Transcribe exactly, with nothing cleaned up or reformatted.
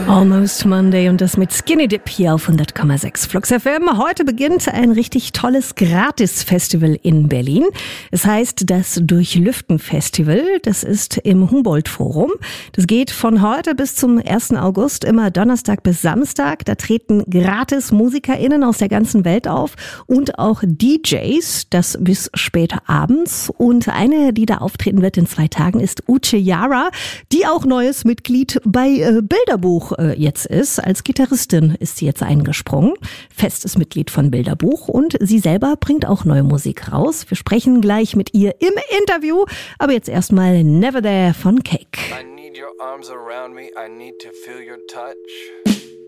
Almost Monday und das mit Skinny Dip hier auf hundert Komma sechs Flux F M. Heute beginnt ein richtig tolles Gratis-Festival in Berlin. Es heißt das Durchlüften-Festival. Das ist im Humboldt-Forum. Das geht von heute bis zum ersten August, immer Donnerstag bis Samstag. Da treten gratis MusikerInnen aus der ganzen Welt auf und auch D Js, das bis später abends. Und eine, die da auftreten wird in zwei Tagen, ist Uche Yara, die auch neues Mitglied bei äh, Bilderbuch äh, jetzt ist. Als Gitarristin ist sie jetzt eingesprungen. Festes Mitglied von Bilderbuch und sie selber bringt auch neue Musik raus. Wir sprechen gleich mit ihr im Interview, aber jetzt erstmal Never There von Cake. I need your arms around me, I need to feel your touch.